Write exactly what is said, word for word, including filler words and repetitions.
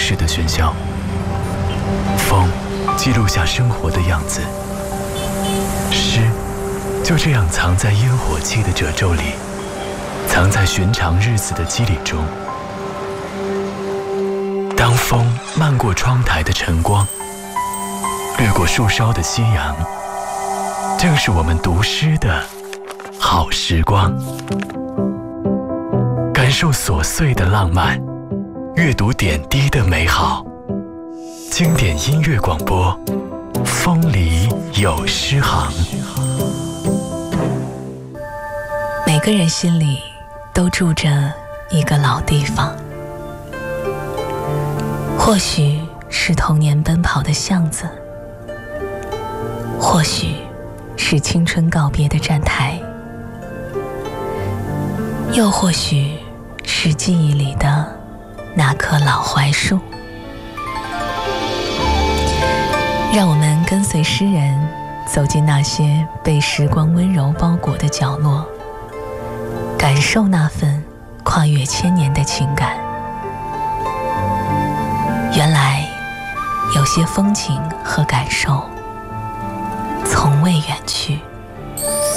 市的喧嚣。风记录下生活的样子，诗就这样藏在烟火气的褶皱里，藏在寻常日子的肌理中。当风漫过窗台的晨光，掠过树梢的夕阳，正是我们读诗的好时光。感受琐碎的浪漫，阅读点滴的美好。经典音乐广播，风里有诗行。 每个人心里都住着一个老地方，或许是童年奔跑的巷子，或许是青春告别的站台，又或许是记忆里的那棵老槐树。让我们跟随诗人走进那些被时光温柔包裹的角落，感受那份跨越千年的情感。原来有些风景和感受从未远去。